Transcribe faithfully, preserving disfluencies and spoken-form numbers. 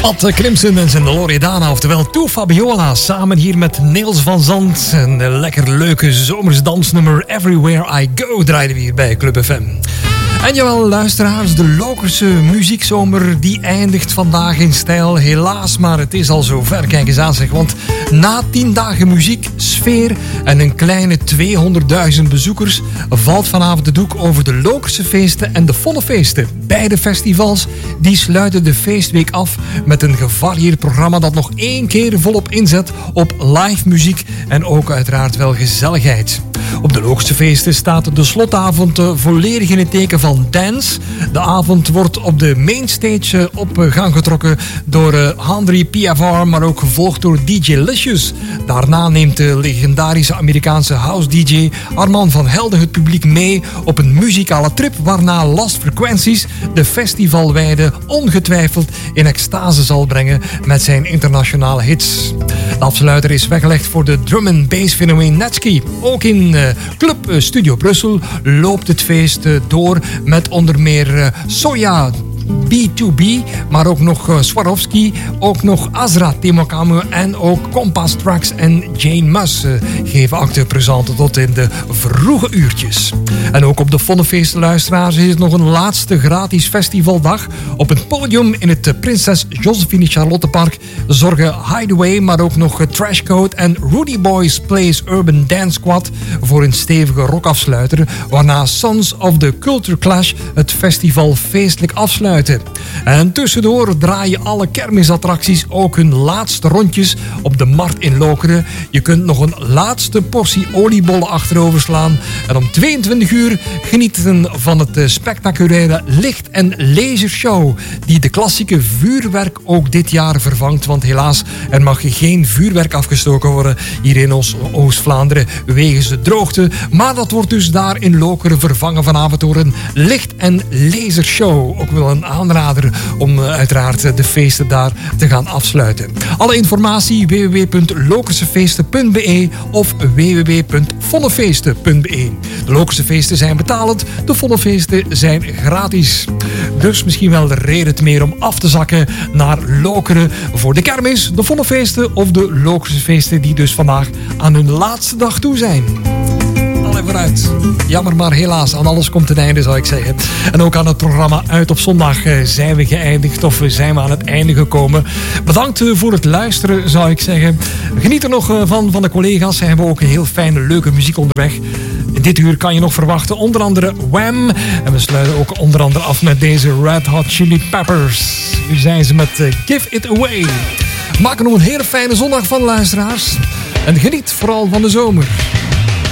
Pat Crimson en zijn Loredana, oftewel Two Fabiola, samen hier met Niels van Zandt. Een lekker leuke zomers dansnummer Everywhere I Go draaiden we hier bij Club F M. En jawel, luisteraars, de Lokerse muziekzomer die eindigt vandaag in stijl. Helaas, maar het is al zover. Kijk eens aan, zeg. Want na tien dagen muziek, sfeer en een kleine tweehonderdduizend bezoekers valt vanavond de doek over de Lokerse feesten en de volle feesten. Beide festivals die sluiten de feestweek af met een gevarieerd programma dat nog één keer volop inzet op live muziek en ook uiteraard wel gezelligheid. Op de Lokerse feesten staat de slotavond volledig in het teken van dance. De avond wordt op de mainstage op gang getrokken door Henry Piavard, maar ook gevolgd door D J Licious. Daarna neemt de legendarische Amerikaanse house D J Armand van Helden het publiek mee op een muzikale trip waarna Lost Frequencies de festivalweide ongetwijfeld in extase zal brengen met zijn internationale hits. De afsluiter is weggelegd voor de drum and bass fenomeen Netski. Ook in uh, Club uh, Studio Brussel loopt het feest uh, door met onder meer uh, Soja B twee B, maar ook nog uh, Swarovski, ook nog Azra Temokamu en ook Compass Tracks en Jane Mus uh, geven acte présente tot in de vroege uurtjes. En ook op de Vonnefeest, luisteraars, is het nog een laatste gratis festivaldag. Op het podium in het uh, Prinses Josephine Charlottepark zorgen Hideaway, maar ook nog uh, Trashcode en Rudy Boys Plays Urban Dance Squad voor een stevige rockafsluiter, waarna Sons of the Culture Clash het festival feestelijk afsluiten. En tussendoor draaien alle kermisattracties ook hun laatste rondjes op de markt in Lokeren. Je kunt nog een laatste portie oliebollen achterover slaan. En om tweeëntwintig uur genieten van het spectaculaire licht- en lasershow die de klassieke vuurwerk ook dit jaar vervangt. Want helaas, er mag geen vuurwerk afgestoken worden hier in ons Oost-Vlaanderen wegens de droogte. Maar dat wordt dus daar in Lokeren vervangen vanavond door een licht- en lasershow. Ook wel een aanrader om uh, uiteraard de feesten daar te gaan afsluiten. Alle informatie w w w punt lokersefeesten punt b e of w w w punt vonnefeesten punt b e. De Lokerse feesten zijn betalend, de Vonnefeesten zijn gratis. Dus misschien wel de reden te meer om af te zakken naar Lokeren voor de kermis, de Vonnefeesten of de Lokerse feesten die dus vandaag aan hun laatste dag toe zijn. Vooruit. Jammer, maar helaas, aan alles komt een einde, zou ik zeggen. En ook aan het programma Uit op Zondag uh, zijn we geëindigd, of zijn we aan het einde gekomen. Bedankt uh, voor het luisteren, zou ik zeggen. Geniet er nog uh, van, van de collega's. Ze hebben ook een heel fijne, leuke muziek onderweg. In dit uur kan je nog verwachten, onder andere Wham! En we sluiten ook onder andere af met deze Red Hot Chili Peppers. Nu zijn ze met uh, Give It Away. Maak er nog een hele fijne zondag van, luisteraars. En geniet vooral van de zomer.